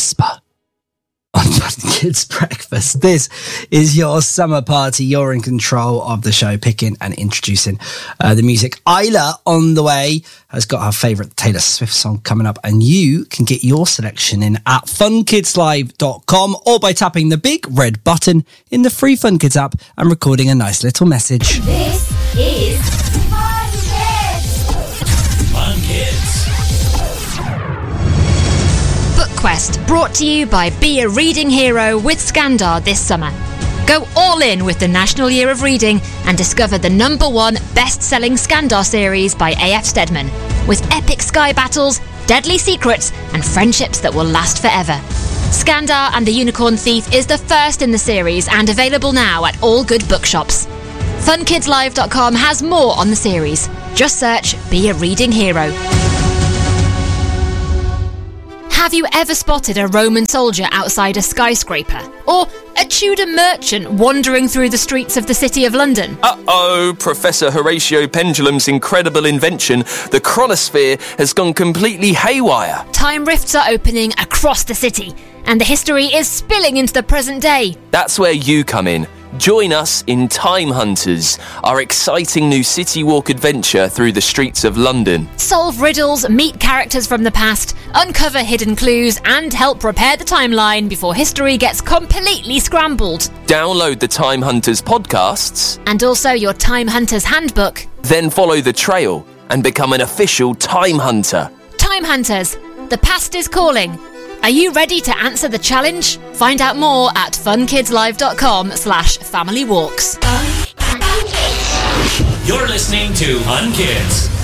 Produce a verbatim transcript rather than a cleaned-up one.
whisper on Fun Kids Breakfast. This is your summer party. You're in control of the show, picking and introducing uh, the music. Isla, on the way, has got her favourite Taylor Swift song coming up, and you can get your selection in at fun kids live dot com or by tapping the big red button in the free Fun Kids app and recording a nice little message. This is Fun Kids. Fun Kids. BookQuest, brought to you by Be a Reading Hero with Scandar this summer. Go all in with the National Year of Reading and discover the number one best-selling Scandar series by A F Steadman, with epic sky battles, deadly secrets, and friendships that will last forever. Scandar and the Unicorn Thief is the first in the series and available now at all good bookshops. fun kids live dot com has more on the series. Just search Be a Reading Hero. Have you ever spotted a Roman soldier outside a skyscraper? Or a Tudor merchant wandering through the streets of the City of London? Uh-oh, Professor Horatio Pendulum's incredible invention, the chronosphere, has gone completely haywire. Time rifts are opening across the city, and the history is spilling into the present day. That's where you come in. Join us in Time Hunters, our exciting new city walk adventure through the streets of London. Solve riddles, meet characters from the past, uncover hidden clues, and help repair the timeline before history gets completely scrambled. Download the Time Hunters podcasts. And also your Time Hunters handbook. Then follow the trail and become an official Time Hunter. Time Hunters, the past is calling. Are you ready to answer the challenge? Find out more at fun kids live dot com slash family walks. You're listening to Fun Kids.